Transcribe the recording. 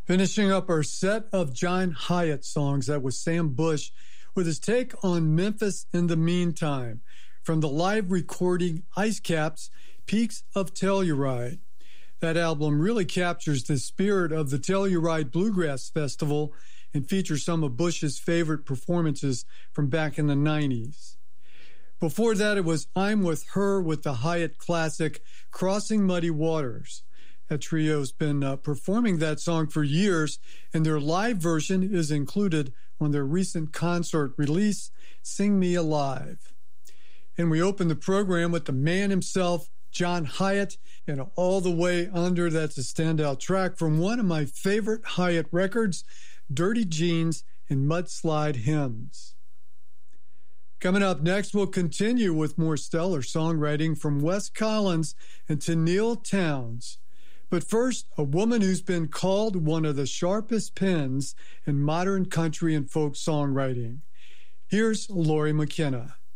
Finishing up our set of John Hiatt songs, that was Sam Bush with his take on Memphis in the Meantime from the live recording Ice Caps, Peaks of Telluride. That album really captures the spirit of the Telluride Bluegrass Festival and features some of Bush's favorite performances from back in the 90s. Before that, it was I'm With Her with the Hiatt classic Crossing Muddy Waters. That trio's been performing that song for years, and their live version is included on their recent concert release, Sing Me Alive. And we open the program with the man himself, John Hiatt, and All the Way Under. That's a standout track from one of my favorite Hiatt records, Dirty Jeans and Mudslide Hymns. Coming up next, we'll continue with more stellar songwriting from Wes Collins and Tenille Townes. But first, a woman who's been called one of the sharpest pens in modern country and folk songwriting. Here's Lori McKenna.